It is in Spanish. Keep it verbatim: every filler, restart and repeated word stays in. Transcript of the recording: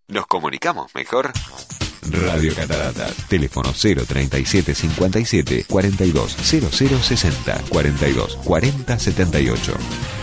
nos comunicamos mejor. Radio Catarata. Teléfono cero treinta y siete cincuenta y siete cuarenta y dos cero cero sesenta cuarenta y dos cuarenta setenta y ocho.